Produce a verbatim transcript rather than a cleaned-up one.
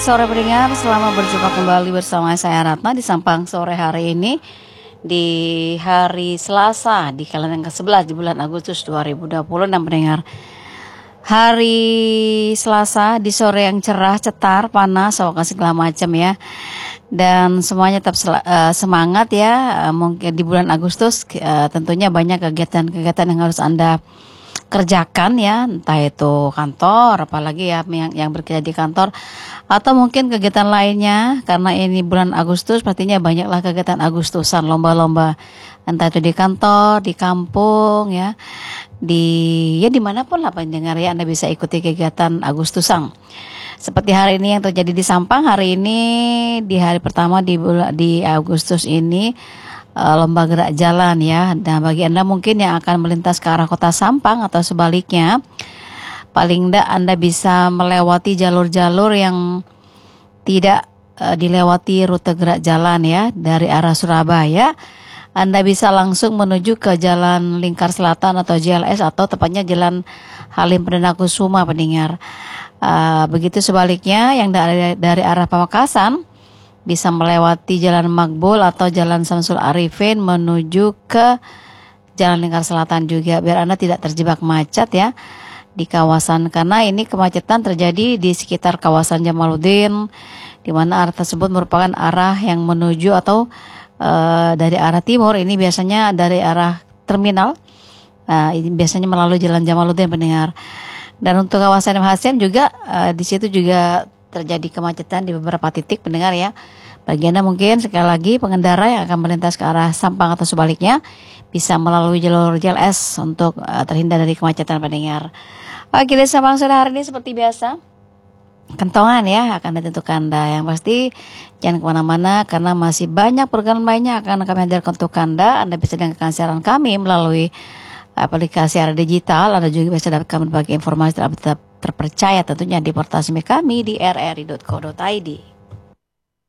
Sore pendengar, selamat berjumpa kembali bersama saya Ratna di Sampang sore hari ini di hari Selasa di kalender yang ke sebelas di bulan Agustus dua ribu dua puluh enam pendengar. Hari Selasa di sore yang cerah, cetar, panas, so kasih segala macam ya. Dan semuanya tetap sel- uh, semangat ya. Uh, mungkin di bulan Agustus uh, tentunya banyak kegiatan-kegiatan yang harus Anda kerjakan ya, entah itu kantor, apalagi ya yang, yang bekerja di kantor, atau mungkin kegiatan lainnya. Karena ini bulan Agustus, pastinya banyaklah kegiatan Agustusan, lomba-lomba, entah itu di kantor, di kampung ya, di ya dimanapun lah pendengar ya, Anda bisa ikuti kegiatan Agustusan. Seperti hari ini yang terjadi di Sampang hari ini di hari pertama di bulan di Agustus ini. Uh, lomba gerak jalan ya. Dan bagi Anda mungkin yang akan melintas ke arah kota Sampang atau sebaliknya, paling tidak Anda bisa melewati jalur-jalur yang tidak uh, dilewati rute gerak jalan ya. Dari arah Surabaya Anda bisa langsung menuju ke Jalan Lingkar Selatan atau J L S, atau tepatnya Jalan Halim Perdana Kusuma pendengar. Uh, begitu sebaliknya yang dari, dari arah Pamekasan bisa melewati Jalan Makbul atau Jalan Samsul Arifin menuju ke Jalan Lingkar Selatan juga, biar Anda tidak terjebak macet ya di kawasan, karena ini kemacetan terjadi di sekitar kawasan Jamaluddin, di mana arah tersebut merupakan arah yang menuju atau uh, dari arah timur. Ini biasanya dari arah terminal, uh, ini biasanya melalui Jalan Jamaluddin pendengar. Dan untuk kawasan M H M juga uh, di situ juga terjadi kemacetan di beberapa titik pendengar ya. Bagi Anda mungkin sekali lagi pengendara yang akan melintas ke arah Sampang atau sebaliknya bisa melalui jalur J L S untuk uh, terhindar dari kemacetan pendengar. Oke, di Sampang sore hari ini seperti biasa kentongan ya akan ditentukan Anda. Yang pasti jangan kemana-mana karena masih banyak program lainnya akan kami hadirkan untuk Anda. Anda bisa dengarkan siaran kami melalui aplikasi siaran digital. Anda juga bisa dapatkan berbagai informasi tetap terpercaya tentunya di portal resmi kami di r r i dot co dot i d.